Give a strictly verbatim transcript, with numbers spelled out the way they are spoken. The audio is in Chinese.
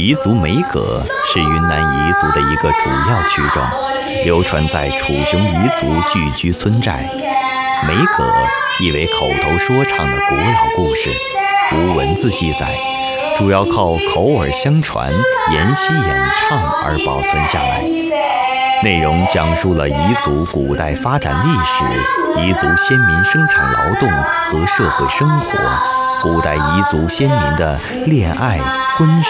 彝族梅葛是云南彝族的一个主要曲种，流传在楚雄彝族聚居村寨。梅葛意为口头说唱的古老故事，无文字记载，主要靠口耳相传、沿袭演唱而保存下来。内容讲述了彝族古代发展历史、彝族先民生产劳动和社会生活、古代彝族先民的恋爱、婚